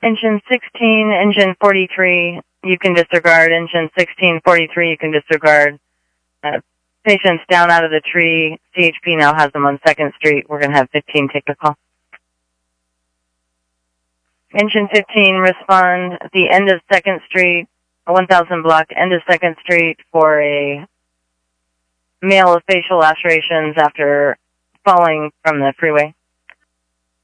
Engine 16, engine 43, you can disregard. Engine 1643, you can disregard. Patients down out of the tree. CHP now has them on 2nd Street. We're going to have 15 take the call. Engine 15, respond at the end of 2nd Street, 1000 block, end of 2nd Street for a male with facial lacerations after falling from the freeway.